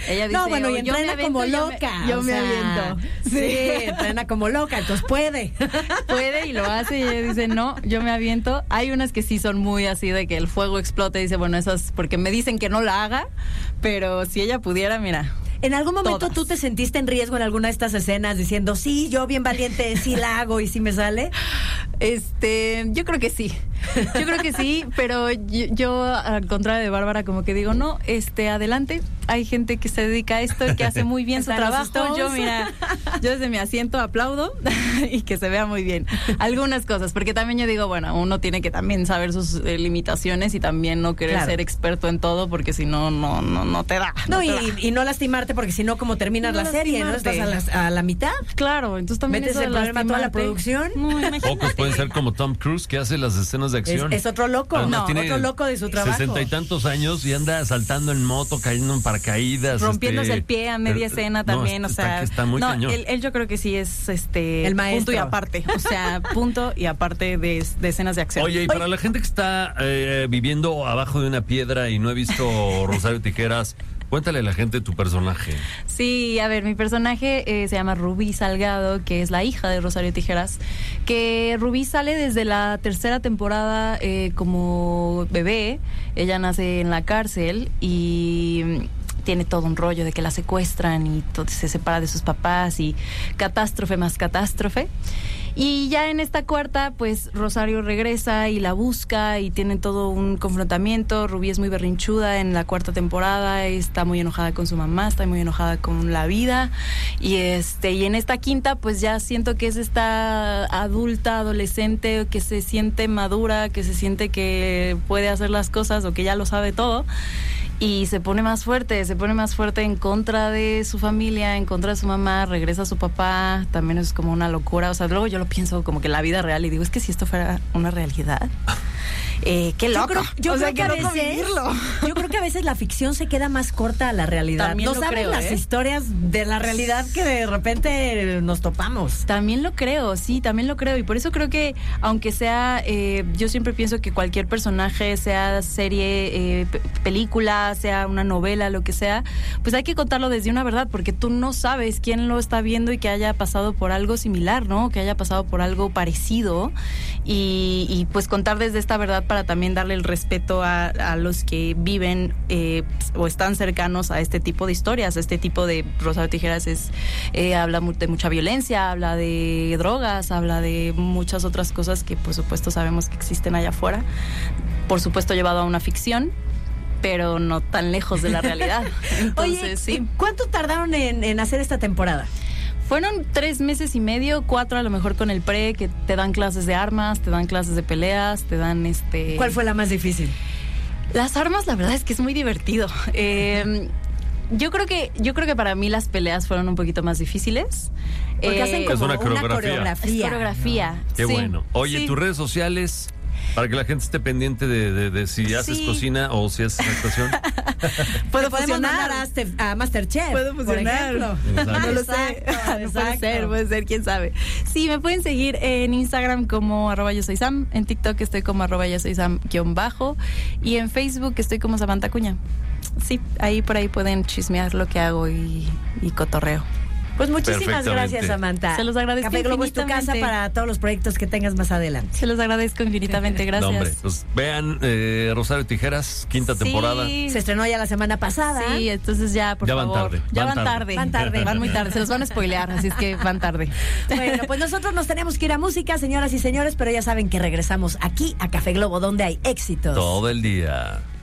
Ella dice, no, bueno, y yo me entrena aviento, como loca. Yo o me sea, aviento. Sí, entrena como loca, entonces puede. Puede y lo hace, y ella dice, no, yo me aviento. Hay unas que sí son muy así de que el fuego explote, y dice, bueno, esas porque me dicen que no la haga, pero si ella pudiera, mira. ¿En algún momento Todas. tú te sentiste en riesgo en alguna de estas escenas diciendo, sí, yo bien valiente, sí la hago y sí me sale? Yo creo que sí. Yo creo que sí, pero yo al contrario de Bárbara, como que digo, no, adelante. Hay gente que se dedica a esto y que hace muy bien su Están los trabajo. Yo, mira, yo desde mi asiento aplaudo y que se vea muy bien. Algunas cosas, porque también yo digo, bueno, uno tiene que también saber sus limitaciones y también no querer ser experto en todo, porque si no, no te da. No, te da. y no lastimarte, porque si no, como terminas No la serie, ¿no? lastimarte. Estás a la mitad. Claro, entonces también Metes eso el de problema a toda la lastimarte. producción. No, imagínate. Pocos pueden ser como Tom Cruise, que hace las escenas de acción. Es otro loco, Además, tiene otro loco de su trabajo. 60 y tantos años y anda saltando en moto, cayendo en paracaídas. Rompiéndose el pie a media escena también, o sea. Está muy cañón. Él yo creo que sí es el maestro. punto y aparte. O sea, punto y aparte de escenas de acción. Oye, y para la gente que está viviendo abajo de una piedra y no he visto Rosario Tijeras, cuéntale a la gente tu personaje. Sí, a ver, mi personaje se llama Rubí Salgado, que es la hija de Rosario Tijeras, que Rubí sale desde la tercera temporada como bebé. Ella nace en la cárcel y tiene todo un rollo de que la secuestran y se separa de sus papás y catástrofe más catástrofe. Y ya en esta cuarta, pues Rosario regresa y la busca y tienen todo un confrontamiento. Rubí es muy berrinchuda en la cuarta temporada, está muy enojada con su mamá, está muy enojada con la vida. Y en esta quinta, pues ya siento que es esta adulta, adolescente, que se siente madura, que se siente que puede hacer las cosas o que ya lo sabe todo. Y se pone más fuerte en contra de su familia, en contra de su mamá, regresa a su papá, también es como una locura. O sea, luego yo lo pienso como que la vida real y digo, es que si esto fuera una realidad, qué loco. Yo creo que a veces la ficción se queda más corta a la realidad. También no lo saben creo, las historias de la realidad que de repente nos topamos. También lo creo, sí, también lo creo. Y por eso creo que, aunque sea, yo siempre pienso que cualquier personaje, sea serie, película, sea una novela, lo que sea, pues hay que contarlo desde una verdad, porque tú no sabes quién lo está viendo y que haya pasado por algo similar, ¿no? Que haya pasado por algo parecido. Y pues contar desde esta verdad para también darle el respeto a los que viven o están cercanos a este tipo de historias. Este tipo de Rosario Tijeras habla de mucha violencia, habla de drogas, habla de muchas otras cosas que por supuesto sabemos que existen allá afuera. Por supuesto llevado a una ficción, pero no tan lejos de la realidad. Entonces, Oye, sí. ¿cuánto tardaron en hacer esta temporada? Fueron 3 meses y medio, 4 a lo mejor con el pre, que te dan clases de armas, te dan clases de peleas, te dan ¿Cuál fue la más difícil? Las armas, la verdad es que es muy divertido. Yo creo que para mí las peleas fueron un poquito más difíciles. Porque hacen como es una coreografía. Es coreografía. ¿No? Qué sí, bueno. Oye, sí. tus redes sociales, para que la gente esté pendiente de si haces cocina o si haces actuación. Podemos mandar a Masterchef. Puedo fusionar. Por ejemplo. Exacto. No lo sé. Exacto. Puede ser, quién sabe. Sí, me pueden seguir en Instagram como @yosoysam, en TikTok estoy como @yosoysam_ y en Facebook estoy como Samantha Acuña. Sí, por ahí pueden chismear lo que hago y cotorreo. Pues muchísimas Perfectamente. gracias, Samantha. Se los agradezco Café Globo es tu casa infinitamente. para todos los proyectos que tengas más adelante. Se los agradezco infinitamente, gracias. No, hombre, pues vean Rosario Tijeras, quinta temporada. Se estrenó ya la semana pasada. Sí, entonces ya, por Ya van favor. tarde, Ya van van tarde. tarde. Van tarde. Van muy tarde. Se los van a spoilear, así es que van tarde. Bueno, pues nosotros nos tenemos que ir a música, señoras y señores, pero ya saben que regresamos aquí a Café Globo, donde hay éxitos. Todo el día.